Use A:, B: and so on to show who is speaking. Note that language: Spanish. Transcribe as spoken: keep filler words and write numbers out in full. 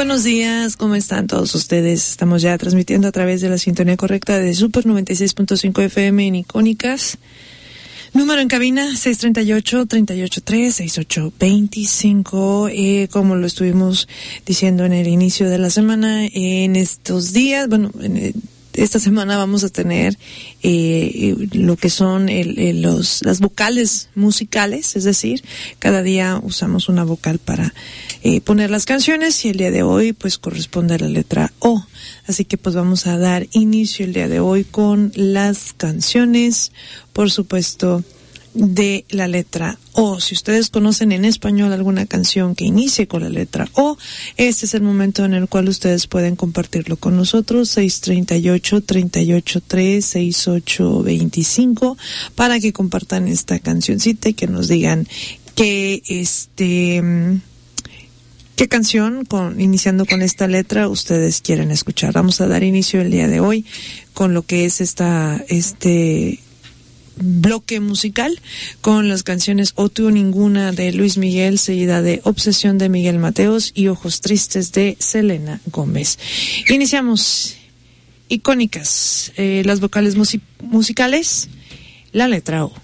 A: buenos días, ¿cómo están todos ustedes? Estamos ya transmitiendo a través de la sintonía correcta de Super noventa y seis punto cinco F M en Icónicas. Número en cabina seis tres ocho, tres ocho tres, seis ocho dos cinco. Eh, como lo estuvimos diciendo en el inicio de la semana, eh, en estos días, bueno, en el, esta semana vamos a tener eh, lo que son el, el, los, las vocales musicales, es decir, cada día usamos una vocal para eh, poner las canciones y el día de hoy pues corresponde a la letra O. Así que pues vamos a dar inicio el día de hoy con las canciones, por supuesto, de la letra O. Si ustedes conocen en español alguna canción que inicie con la letra O, este es el momento en el cual ustedes pueden compartirlo con nosotros, seis tres ocho, tres ocho tres, seis ocho dos cinco, para que compartan esta cancioncita y que nos digan que este... ¿qué canción, con, iniciando con esta letra, ustedes quieren escuchar? Vamos a dar inicio el día de hoy con lo que es esta, este bloque musical, con las canciones O Tú o Ninguna de Luis Miguel, seguida de Obsesión de Miguel Mateos y Ojos Tristes de Selena Gómez. Iniciamos. Icónicas, eh, las vocales music- musicales, la letra O.